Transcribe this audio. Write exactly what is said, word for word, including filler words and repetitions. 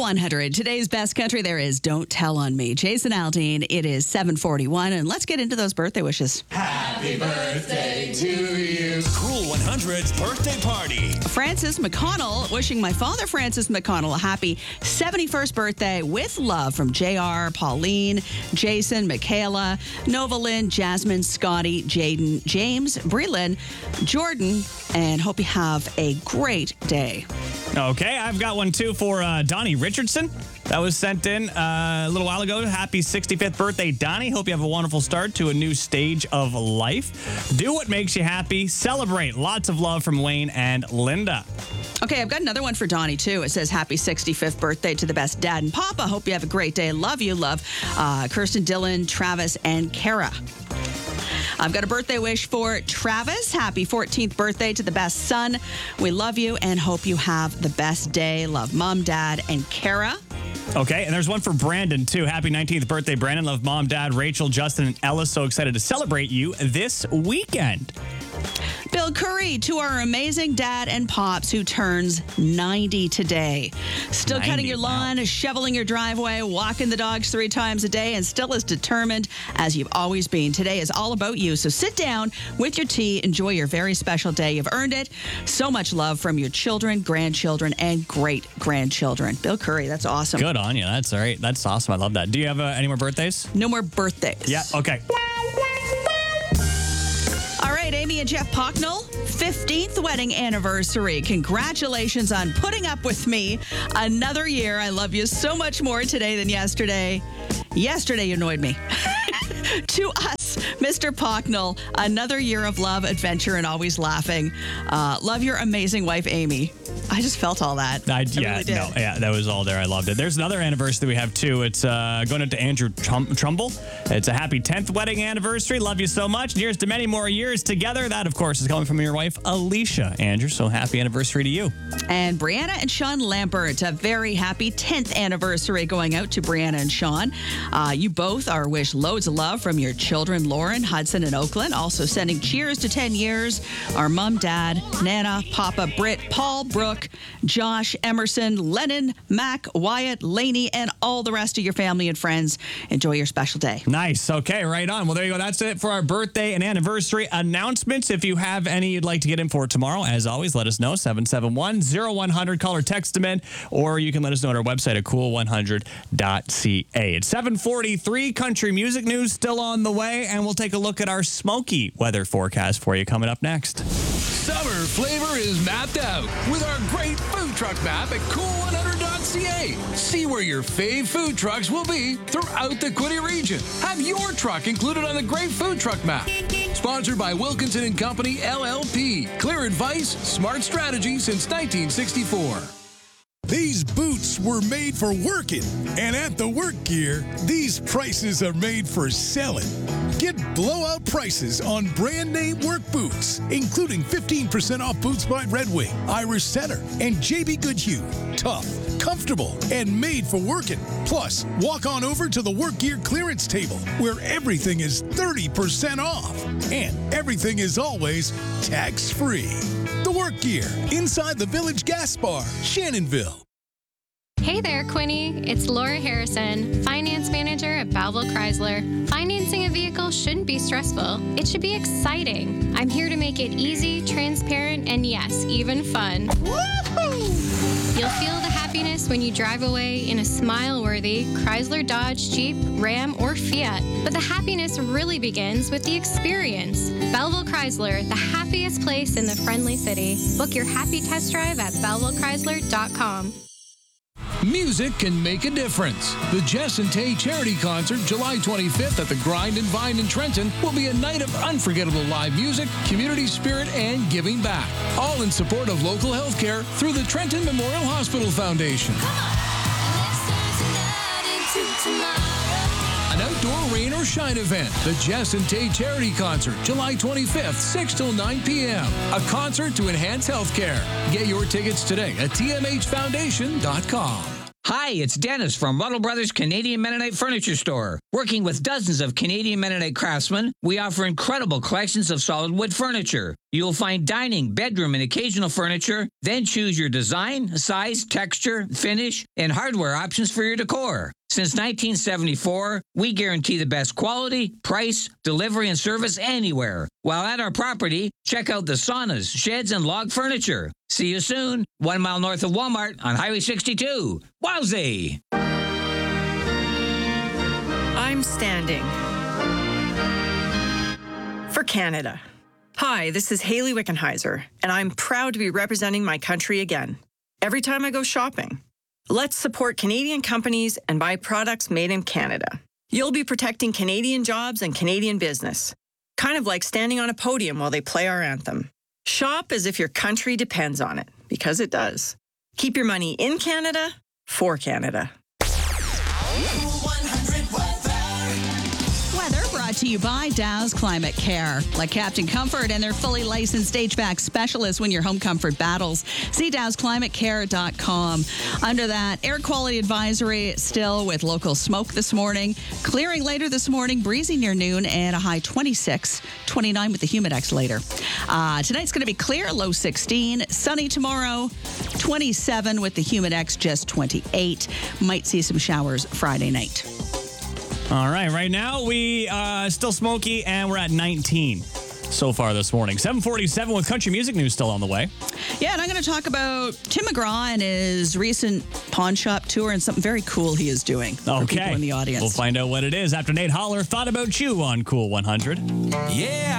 Cool one hundred. Today's best country there is Don't Tell on Me. Jason Aldean, it is seven forty-one, and let's get into those birthday wishes. Happy birthday to you. Cool one hundred's birthday party. Francis McConnell, wishing my father, Francis McConnell, a happy seventy-first birthday with love from J R, Pauline, Jason, Michaela, Nova Lynn, Jasmine, Scotty, Jaden, James, Breland, Jordan, and hope you have a great day. Okay, I've got one too for uh, Donnie Richardson. That was sent in uh, a little while ago. Happy sixty-fifth birthday, Donnie. Hope you have a wonderful start to a new stage of life. Do what makes you happy. Celebrate. Lots of love from Wayne and Linda. Okay, I've got another one for Donnie, too. It says, happy sixty-fifth birthday to the best dad and papa. Hope you have a great day. Love you, love. Uh, Kirsten, Dylan, Travis, and Kara. I've got a birthday wish for Travis. Happy fourteenth birthday to the best son. We love you and hope you have the best day. Love, Mom, Dad, and Kara. Okay, and there's one for Brandon, too. Happy nineteenth birthday, Brandon. Love, Mom, Dad, Rachel, Justin, and Ella. So excited to celebrate you this weekend. Bill Curry, to our amazing dad and pops who turns ninety today. Still ninety, cutting your lawn, wow. shoveling your driveway, walking the dogs three times a day, and still as determined as you've always been. Today is all about you. So sit down with your tea, enjoy your very special day. You've earned it. So much love from your children, grandchildren, and great-grandchildren. Bill Curry, that's awesome. Good on you. That's all right. That's awesome. I love that. Do you have uh, any more birthdays? No more birthdays. Yeah, okay. All right, Amy and Jeff Pocknell, fifteenth wedding anniversary. Congratulations on putting up with me another year. I love you so much more today than yesterday. Yesterday, you annoyed me. To us, Mister Pocknell, another year of love, adventure, and always laughing. Uh, love your amazing wife, Amy. I just felt all that. I, I yeah, really did. no, yeah, that was all there. I loved it. There's another anniversary we have too. It's uh, going up to Andrew Trum- Trumbull. It's a happy tenth wedding anniversary. Love you so much. Here's to many more years together. That, of course, is coming from your wife, Alicia. Andrew, so happy anniversary to you. And Brianna and Sean Lambert, a very happy tenth anniversary going out to Brianna and Sean. Uh, you both are wish loads of love from your children, Lauren, Hudson, and Oakland. Also sending cheers to ten years. Our mom, dad, Nana, Papa, Britt, Paul, Brooke, Josh, Emerson, Lennon, Mac, Wyatt, Laney, and all the rest of your family and friends. Enjoy your special day. Nice. Okay, right on. Well, there you go. That's it for our birthday and anniversary announcements. If you have any you'd like to get in for tomorrow, as always, let us know. seven seven one, zero one zero zero. Call or text them in, or you can let us know at our website at cool one hundred dot c a. It's seven forty-three. Country music news still on the way, and we'll take a look at our smoky weather forecast for you coming up next. Summer flavor is mapped out with our great food truck map at cool one hundred dot c a. See where your fave food trucks will be throughout the Quinte region. Have your truck included on the great food truck map. Sponsored by Wilkinson and Company, L L P. Clear advice, smart strategy since nineteen sixty-four. These boots were made for working, and at the Work Gear, these prices are made for selling. Get blowout prices on brand name work boots, including fifteen percent off boots by Red Wing, Irish Setter, and J B Goodhue. Tough, comfortable, and made for working. Plus, walk on over to the Work Gear clearance table, where everything is thirty percent off, and everything is always tax-free. The Work Gear, inside the Village Gas Bar, Shannonville. Hey there, Quinte. It's Laura Harrison, Finance Manager at Belleville Chrysler. Financing a vehicle shouldn't be stressful. It should be exciting. I'm here to make it easy, transparent, and yes, even fun. Woohoo! You'll feel the happiness when you drive away in a smile-worthy Chrysler, Dodge, Jeep, Ram, or Fiat. But the happiness really begins with the experience. Belleville Chrysler, the happiest place in the friendly city. Book your happy test drive at belleville chrysler dot com. Music can make a difference. The Jess and Tay Charity Concert, July twenty-fifth at the Grind and Vine in Trenton, will be a night of unforgettable live music, community spirit, and giving back. All in support of local health care through the Trenton Memorial Hospital Foundation. An outdoor rain or shine event. The Jess and Tay Charity Concert, July twenty-fifth, six till nine p.m. A concert to enhance healthcare. Get your tickets today at t m h foundation dot com. Hi, Hi, it's Dennis from Ruddle Brothers Canadian Mennonite Furniture Store. Working with dozens of Canadian Mennonite craftsmen, we offer incredible collections of solid wood furniture. You'll find dining, bedroom, and occasional furniture. Then choose your design, size, texture, finish, and hardware options for your decor. Since nineteen seventy-four, we guarantee the best quality, price, delivery, and service anywhere. While at our property, check out the saunas, sheds, and log furniture. See you soon, one mile north of Walmart on Highway sixty-two. Wowzee! I'm standing for Canada. Hi, this is Haley Wickenheiser, and I'm proud to be representing my country again. Every time I go shopping, let's support Canadian companies and buy products made in Canada. You'll be protecting Canadian jobs and Canadian business, kind of like standing on a podium while they play our anthem. Shop as if your country depends on it, because it does. Keep your money in Canada, for Canada. Weather brought to you by Dow's Climate Care. Like Captain Comfort and their fully licensed H V A C specialists when your home comfort battles. See dows climate care dot com. Under that, air quality advisory still with local smoke this morning. Clearing later this morning, breezy near noon, and a high twenty-six, twenty-nine with the Humidex later. Uh, tonight's going to be clear, low sixteen. Sunny tomorrow, twenty-seven with the Humidex, just twenty-eight. Might see some showers Friday night. All right, right now we uh still smoky and we're at nineteen so far this morning. seven forty-seven with country music news still on the way. Yeah, and I'm going to talk about Tim McGraw and his recent pawn shop tour and something very cool he is doing for Okay. people in the audience. We'll find out what it is after Nate Holler thought about you on Cool one hundred. Yeah.